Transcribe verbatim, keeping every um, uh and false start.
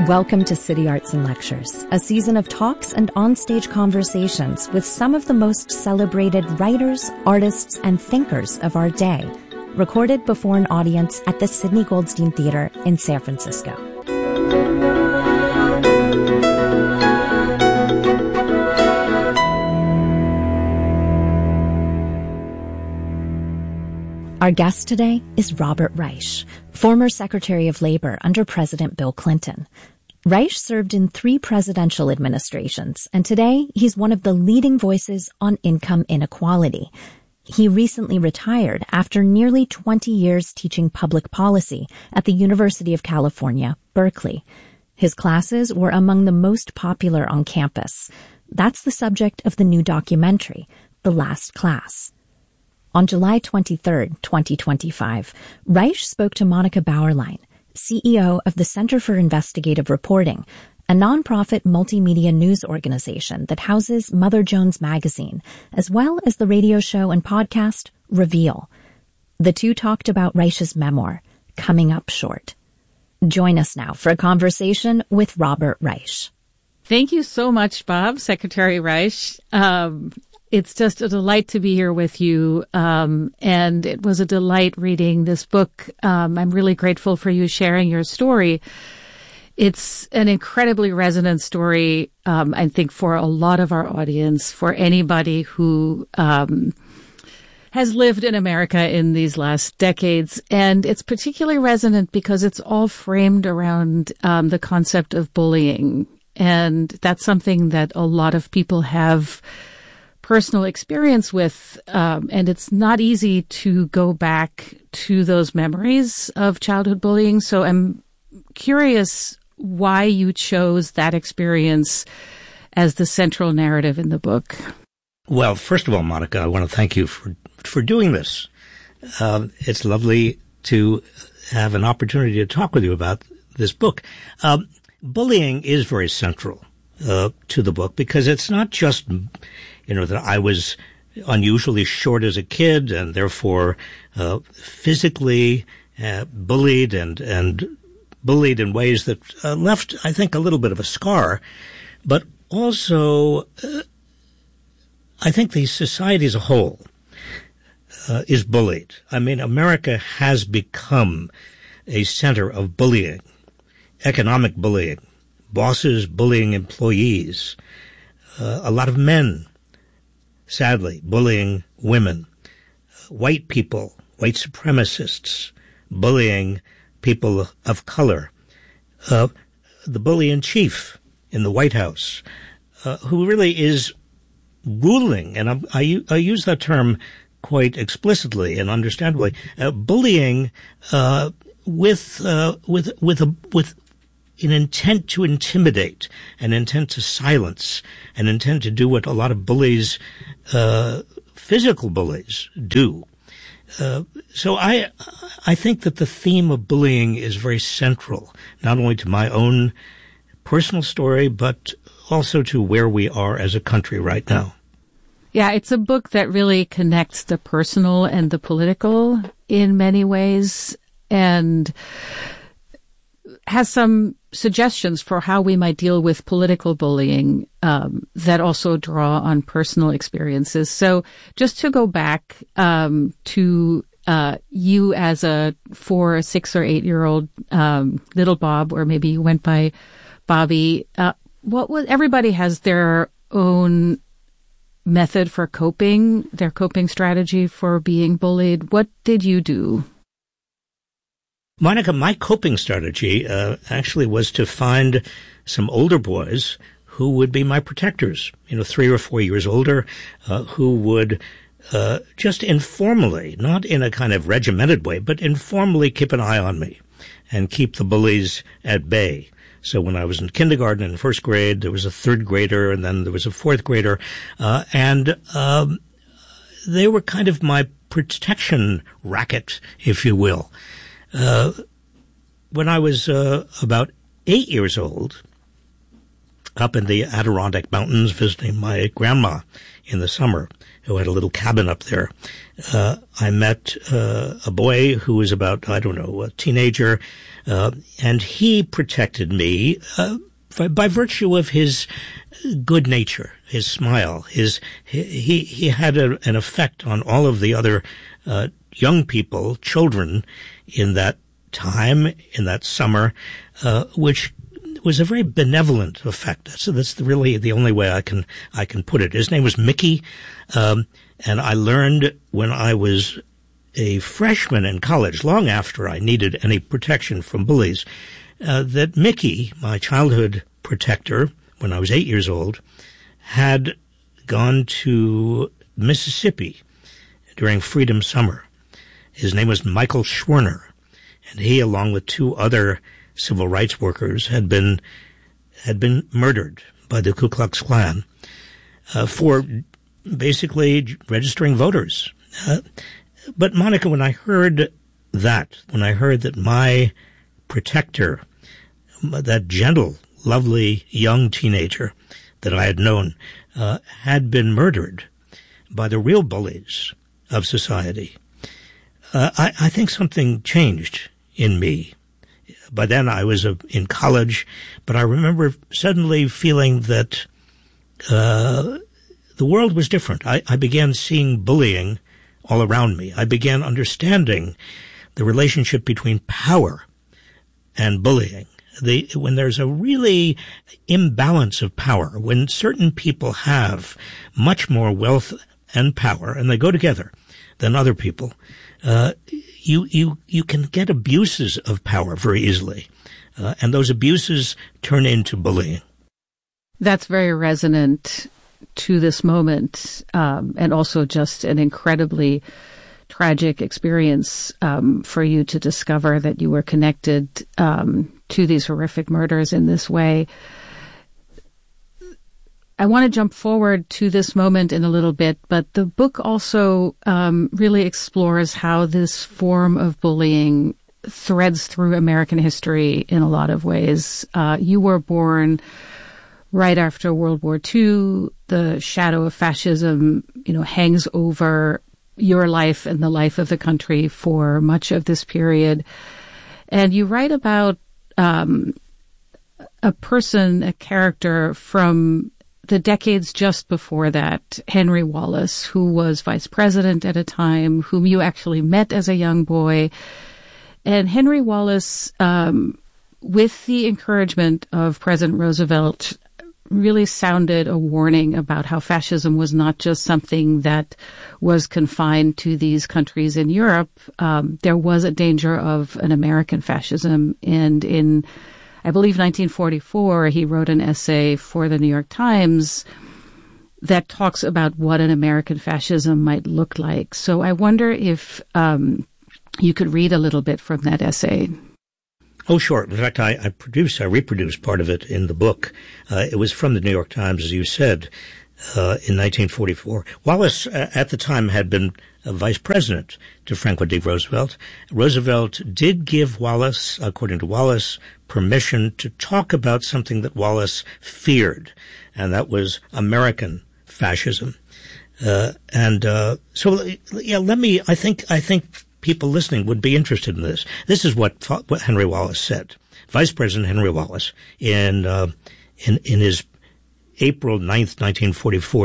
Welcome to City Arts and Lectures, a season of talks and onstage conversations with some of the most celebrated writers, artists, and thinkers of our day, recorded before an audience at the Sidney Goldstein Theater in San Francisco. Our guest today is Robert Reich, former Secretary of Labor under President Bill Clinton. Reich served in three presidential administrations, and today he's one of the leading voices on income inequality. He recently retired after nearly twenty years teaching public policy at the University of California, Berkeley. His classes were among the most popular on campus. That's the subject of the new documentary, The Last Class. On July twenty-third, twenty twenty-five, Reich spoke to Monica Bauerlein, C E O of the Center for Investigative Reporting, a nonprofit multimedia news organization that houses Mother Jones Magazine, as well as the radio show and podcast Reveal. The two talked about Reich's memoir, Coming Up Short. Join us now for a conversation with Robert Reich. Thank you so much, Bob, Secretary Reich. Um, It's just a delight to be here with you, um, and it was a delight reading this book. Um, I'm really grateful for you sharing your story. It's an incredibly resonant story, um, I think, for a lot of our audience, for anybody who um, has lived in America in these last decades. And it's particularly resonant because it's all framed around um, the concept of bullying. And that's something that a lot of people have personal experience with, um, and it's not easy to go back to those memories of childhood bullying. So I'm curious why you chose that experience as the central narrative in the book. Well, first of all, Monica, I want to thank you for for doing this. Um, it's lovely to have an opportunity to talk with you about this book. Um, bullying is very central uh, to the book because it's not just You know, that I was unusually short as a kid and therefore uh, physically uh, bullied and and bullied in ways that uh, left, I think, a little bit of a scar. But also, uh, I think the society as a whole uh, is bullied. I mean, America has become a center of bullying, economic bullying, bosses bullying employees, uh, a lot of men, sadly, bullying women, white people, white supremacists, bullying people of color, uh, the bully-in-chief in the White House, uh, who really is ruling, and I, I, I use that term quite explicitly and understandably, uh, bullying uh, with uh, with with a with. an intent to intimidate, an intent to silence, an intent to do what a lot of bullies, uh, physical bullies, do. Uh, so I, I think that the theme of bullying is very central, not only to my own personal story, but also to where we are as a country right now. Yeah, it's a book that really connects the personal and the political in many ways, and has some suggestions for how we might deal with political bullying um, that also draw on personal experiences. So just to go back um, to uh, you as a four, six, or eight-year-old um, little Bob, or maybe you went by Bobby, uh, what was everybody has their own method for coping, their coping strategy for being bullied. What did you do? Monica, my coping strategy uh, actually was to find some older boys who would be my protectors, you know, three or four years older, uh, who would uh, just informally, not in a kind of regimented way, but informally keep an eye on me and keep the bullies at bay. So when I was in kindergarten and first grade, there was a third grader, and then there was a fourth grader, uh, and um, they were kind of my protection racket, if you will. Uh, when I was uh, about eight years old, up in the Adirondack Mountains visiting my grandma in the summer, who had a little cabin up there. Uh, I met uh, a boy who was about, I don't know, a teenager, uh, and he protected me uh, by, by virtue of his good nature, his smile. His he he had a, an effect on all of the other uh, young people, children, in that time, in that summer, uh, which was a very benevolent effect. So that's really the only way I can I can put it. His name was Mickey, um, and I learned when I was a freshman in college, long after I needed any protection from bullies, uh, that Mickey, my childhood protector, when I was eight years old, had gone to Mississippi during Freedom Summer. His name was Michael Schwerner, and he, along with two other civil rights workers, had been had been murdered by the Ku Klux Klan uh, for basically registering voters. Uh, but Monica, when I heard that, when I heard that my protector, that gentle, lovely young teenager that I had known, uh, had been murdered by the real bullies of society, uh, I, I think something changed in me. By then I was uh, in college, but I remember suddenly feeling that uh, the world was different. I, I began seeing bullying all around me. I began understanding the relationship between power and bullying. The, when there's a really imbalance of power, when certain people have much more wealth and power, and they go together, than other people, uh, you, you, you can get abuses of power very easily. Uh, and those abuses turn into bullying. That's very resonant to this moment, um, and also just an incredibly tragic experience um, for you to discover that you were connected um, to these horrific murders in this way. I want to jump forward to this moment in a little bit, but the book also um, really explores how this form of bullying threads through American history in a lot of ways. Uh, you were born right after World War Two. The shadow of fascism, you know, hangs over your life and the life of the country for much of this period. And you write about um, a person, a character from the decades just before that, Henry Wallace, who was vice president at a time, whom you actually met as a young boy. And Henry Wallace, um, with the encouragement of President Roosevelt, really sounded a warning about how fascism was not just something that was confined to these countries in Europe. Um, there was a danger of an American fascism. And in, I believe, nineteen forty-four, he wrote an essay for the New York Times that talks about what an American fascism might look like. So I wonder if um, you could read a little bit from that essay. Oh, sure. In fact, I, I produced, I reproduced part of it in the book. Uh, it was from the New York Times, as you said, uh, in nineteen forty-four. Wallace, uh, at the time, had been a vice president to Franklin D. Roosevelt. Roosevelt did give Wallace, according to Wallace, permission to talk about something that Wallace feared, and that was American fascism. Uh, and uh, so, yeah, let me, I think, I think, people listening would be interested in this. This is what, what Henry Wallace said. Vice President Henry Wallace, in uh, in in his April ninth, nineteen forty-four